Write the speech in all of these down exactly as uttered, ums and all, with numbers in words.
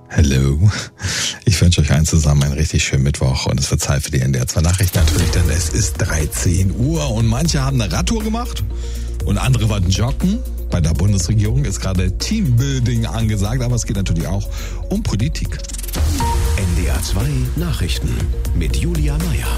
Hallo. Ich wünsche euch allen zusammen einen richtig schönen Mittwoch und es wird Zeit für die N D R zwei Nachrichten natürlich, denn es ist dreizehn Uhr und manche haben eine Radtour gemacht und andere waren joggen. Bei der Bundesregierung ist gerade Teambuilding angesagt, aber es geht natürlich auch um Politik. N D R zwei Nachrichten mit Julia Meyer.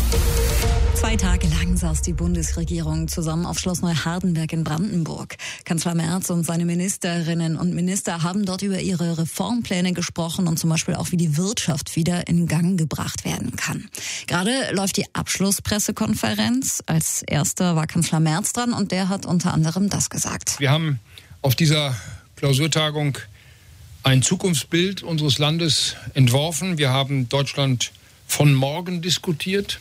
Zwei Tage lang saß die Bundesregierung zusammen auf Schloss Neuhardenberg in Brandenburg. Kanzler Merz und seine Ministerinnen und Minister haben dort über ihre Reformpläne gesprochen und zum Beispiel auch, wie die Wirtschaft wieder in Gang gebracht werden kann. Gerade läuft die Abschlusspressekonferenz. Als erster war Kanzler Merz dran und der hat unter anderem das gesagt. Wir haben auf dieser Klausurtagung ein Zukunftsbild unseres Landes entworfen. Wir haben Deutschland von morgen diskutiert.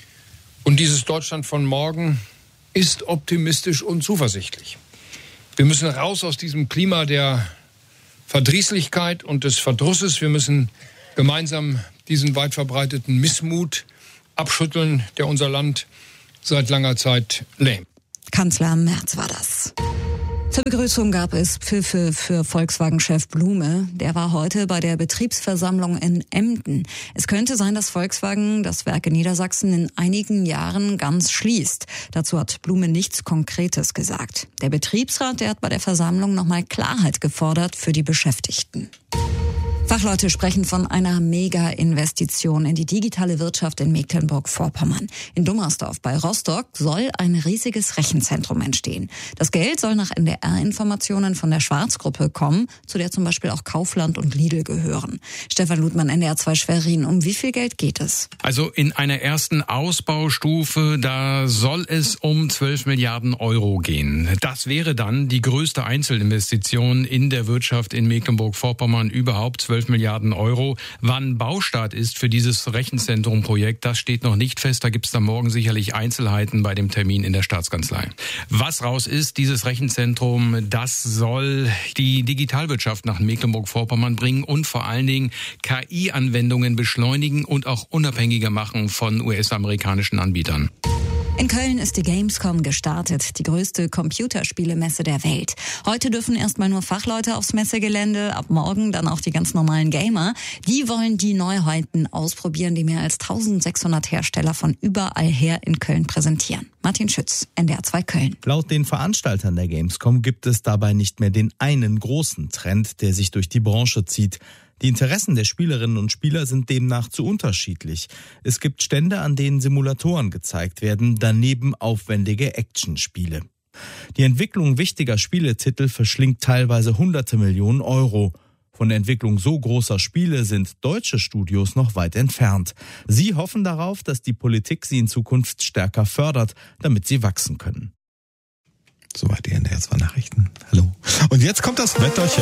Und dieses Deutschland von morgen ist optimistisch und zuversichtlich. Wir müssen raus aus diesem Klima der Verdrießlichkeit und des Verdrusses. Wir müssen gemeinsam diesen weit verbreiteten Missmut abschütteln, der unser Land seit langer Zeit lähmt. Kanzler Merz war das. Zur Begrüßung gab es Pfiffe für Volkswagen-Chef Blume. Der war heute bei der Betriebsversammlung in Emden. Es könnte sein, dass Volkswagen das Werk in Niedersachsen in einigen Jahren ganz schließt. Dazu hat Blume nichts Konkretes gesagt. Der Betriebsrat, der hat bei der Versammlung nochmal Klarheit gefordert für die Beschäftigten. Fachleute sprechen von einer Mega-Investition in die digitale Wirtschaft in Mecklenburg-Vorpommern. In Dummersdorf bei Rostock soll ein riesiges Rechenzentrum entstehen. Das Geld soll nach N D R-Informationen von der Schwarz-Gruppe kommen, zu der zum Beispiel auch Kaufland und Lidl gehören. Stefan Ludmann, N D R zwei Schwerin. Um wie viel Geld geht es? Also in einer ersten Ausbaustufe, da soll es um zwölf Milliarden Euro gehen. Das wäre dann die größte Einzelinvestition in der Wirtschaft in Mecklenburg-Vorpommern überhaupt. zwölf Milliarden Euro. Wann Baustart ist für dieses Rechenzentrum-Projekt, das steht noch nicht fest. Da gibt es dann morgen sicherlich Einzelheiten bei dem Termin in der Staatskanzlei. Was raus ist, dieses Rechenzentrum, das soll die Digitalwirtschaft nach Mecklenburg-Vorpommern bringen und vor allen Dingen K I-Anwendungen beschleunigen und auch unabhängiger machen von U S-amerikanischen Anbietern. In Köln ist die Gamescom gestartet, die größte Computerspielemesse der Welt. Heute dürfen erstmal nur Fachleute aufs Messegelände, ab morgen dann auch die ganz normalen Gamer. Die wollen die Neuheiten ausprobieren, die mehr als eintausendsechshundert Hersteller von überall her in Köln präsentieren. Martin Schütz, N D R zwei Köln. Laut den Veranstaltern der Gamescom gibt es dabei nicht mehr den einen großen Trend, der sich durch die Branche zieht. Die Interessen der Spielerinnen und Spieler sind demnach zu unterschiedlich. Es gibt Stände, an denen Simulatoren gezeigt werden, daneben aufwendige Actionspiele. Die Entwicklung wichtiger Spieletitel verschlingt teilweise hunderte Millionen Euro. Von der Entwicklung so großer Spiele sind deutsche Studios noch weit entfernt. Sie hoffen darauf, dass die Politik sie in Zukunft stärker fördert, damit sie wachsen können. Soweit die N D R zwei Nachrichten. Hallo. Und jetzt kommt das Wetterchen.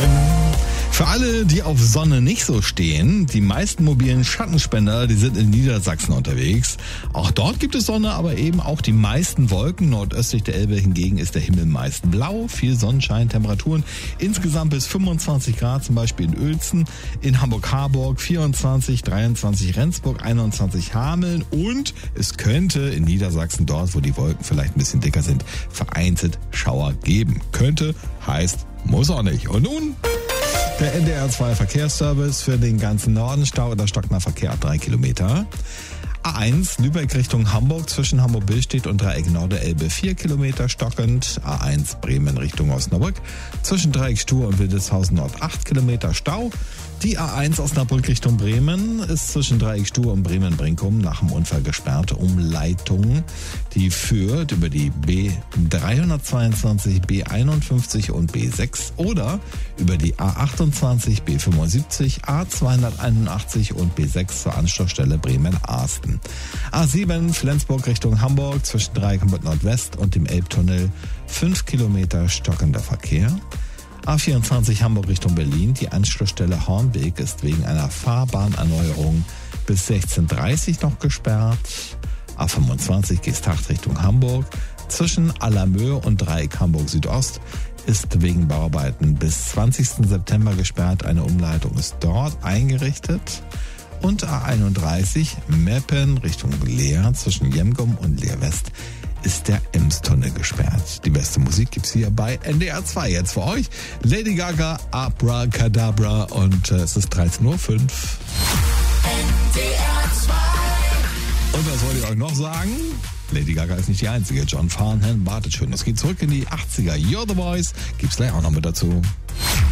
Für alle, die auf Sonne nicht so stehen, die meisten mobilen Schattenspender, die sind in Niedersachsen unterwegs. Auch dort gibt es Sonne, aber eben auch die meisten Wolken. Nordöstlich der Elbe hingegen ist der Himmel meist blau. Viel Sonnenschein, Temperaturen insgesamt bis fünfundzwanzig Grad, zum Beispiel in Uelzen, in Hamburg-Harburg vierundzwanzig, dreiundzwanzig Rendsburg, einundzwanzig Hameln und es könnte in Niedersachsen, dort wo die Wolken vielleicht ein bisschen dicker sind, vereinzelt Schauer geben. Könnte, heißt, muss auch nicht. Und nun der N D R zwei Verkehrsservice für den ganzen Norden. Stau oder stockender Verkehr ab drei Kilometer. A eins Lübeck Richtung Hamburg zwischen Hamburg-Billstedt und Dreieck Nord-Elbe vier Kilometer stockend. A eins Bremen Richtung Osnabrück zwischen Dreieck Stur und Wildeshausen Nord acht Kilometer Stau. Die A eins Osnabrück Richtung Bremen ist zwischen Dreieck Stur und Bremen-Brinkum nach dem Unfall gesperrt. Umleitung, die führt über die B dreihundertzweiundzwanzig, B einundfünfzig und B sechs oder über die A achtundzwanzig, B fünfundsiebzig, A zweihunderteinundachtzig und B sechs zur Anschlussstelle Bremen-Arsten. A sieben Flensburg Richtung Hamburg zwischen Dreieck Nordwest und dem Elbtunnel fünf Kilometer stockender Verkehr. A vierundzwanzig Hamburg Richtung Berlin, die Anschlussstelle Hornbeek ist wegen einer Fahrbahnerneuerung bis sechzehn Uhr dreißig noch gesperrt. A fünfundzwanzig Geesthacht Richtung Hamburg, zwischen Allermöhe und Dreieck Hamburg Südost ist wegen Bauarbeiten bis zwanzigsten September gesperrt. Eine Umleitung ist dort eingerichtet. Und A einunddreißig Meppen Richtung Leer zwischen Jemgum und Leer West ist der Ems-Tunnel gesperrt. Die beste Musik gibt's hier bei N D R zwei. Jetzt für euch Lady Gaga, Abracadabra und äh, es ist dreizehn Uhr fünf. N D R zwei. Und was wollte ich euch noch sagen? Lady Gaga ist nicht die einzige. John Farnham wartet schon. Es geht zurück in die achtziger. You're the Voice. Gibt's gleich auch noch mit dazu.